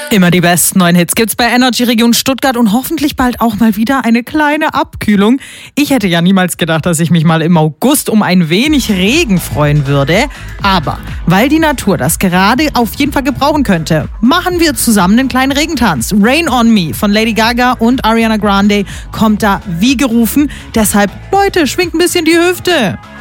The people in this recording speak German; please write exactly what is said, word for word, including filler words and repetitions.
Immer die besten neuen Hits gibt's bei Energy Region Stuttgart und hoffentlich bald auch mal wieder eine kleine Abkühlung. Ich hätte ja niemals gedacht, dass ich mich mal im August um ein wenig Regen freuen würde. Aber weil die Natur das gerade auf jeden Fall gebrauchen könnte, machen wir zusammen einen kleinen Regentanz. Rain on Me von Lady Gaga und Ariana Grande kommt da wie gerufen. Deshalb, Leute, schwingt ein bisschen die Hüfte.